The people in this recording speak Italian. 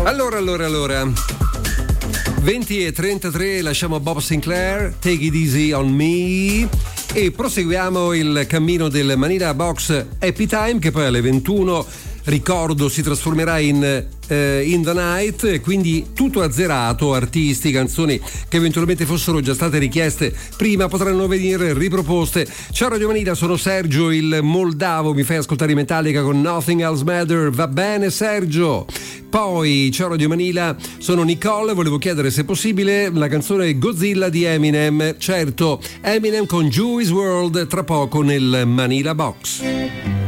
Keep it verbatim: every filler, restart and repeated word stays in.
Allora, allora, allora. venti e trentatré, lasciamo Bob Sinclair, Take It Easy on Me, e proseguiamo il cammino del Manila Box Happy Time, che poi alle ventuno, ricordo, si trasformerà in eh, In the Night, quindi tutto azzerato, artisti, canzoni che eventualmente fossero già state richieste prima potranno venire riproposte. Ciao Radio Manila, sono Sergio il Moldavo, mi fai ascoltare i Metallica con Nothing Else Matter, va bene Sergio? Poi ciao Radio Manila, sono Nicole, volevo chiedere se è possibile la canzone Godzilla di Eminem. Certo, Eminem con Juice world tra poco nel Manila Box.